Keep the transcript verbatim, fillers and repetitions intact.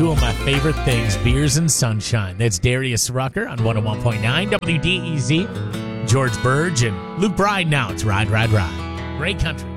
two of my favorite things, beers and sunshine. That's Darius Rucker on one oh one point nine W D E Z. George Burge and Luke Bride now. It's Ride, Ride, Ride. Great country.